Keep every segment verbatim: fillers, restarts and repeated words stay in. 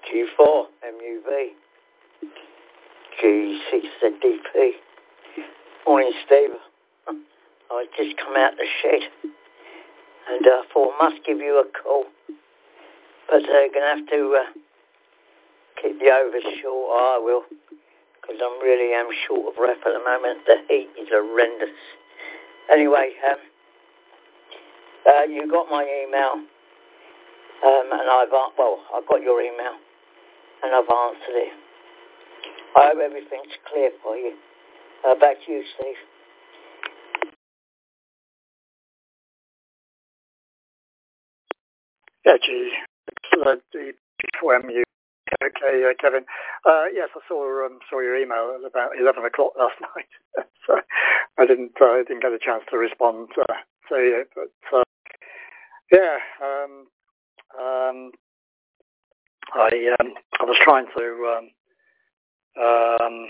G four M U V, G six Z D P. Morning, Steve. I just come out the shed and I uh, thought I must give you a call, but uh, you're gonna have to uh, keep the over short. I will, because I'm really am short of breath at the moment. The heat is horrendous. Anyway, um, uh, you got my email, um, and I've well, I got your email, and I've answered it. I hope everything's clear for you. Uh, back to you, Steve. Yeah, gee, uh, the before M U. Okay, uh, Kevin. Uh, yes, I saw um, saw your email at about eleven o'clock last night, so I didn't uh, I didn't get a chance to respond uh, to you. But uh, yeah, um, um, I um, I was trying to um, um,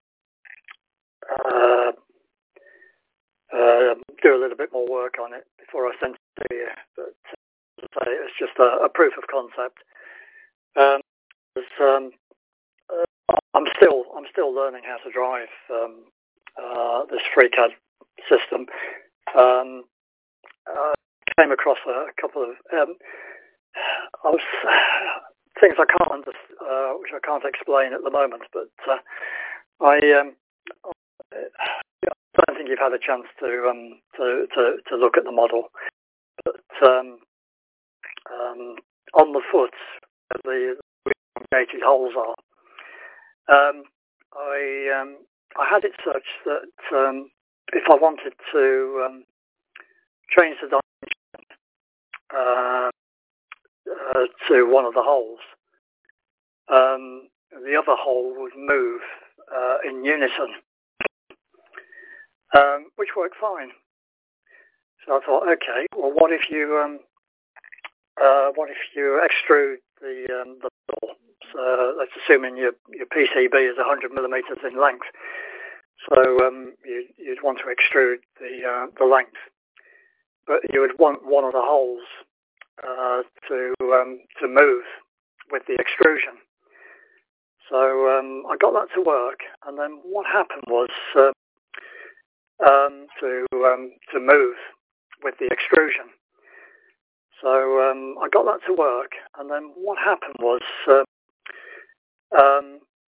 uh, uh, do a little bit more work on it before I sent it to you. But uh, it's just a, a proof of concept. Um, um, uh, I'm still I'm still learning how to drive um, uh, this FreeCAD system. Um, I came across a, a couple of um, I was, things I can't under, uh, which I can't explain at the moment, but uh, I, um, I don't think you've had a chance to um, to, to to look at the model. But um, um, on the foot, the gated holes are. Um, I um, I had it such that um, if I wanted to um, change the dimension uh, uh, to one of the holes, um, the other hole would move uh, in unison, um, which worked fine. So I thought, okay, well, what if you um, uh, what if you extrude the um, the door? So let's assuming your your P C B is one hundred millimeters in length. So um, you, you'd want to extrude the uh, the length, but you would want one of the holes uh, to um, to move with the extrusion. So um, I got that to work, and then what happened was uh, um, to um, to move with the extrusion. So um, I got that to work, and then what happened was uh, um,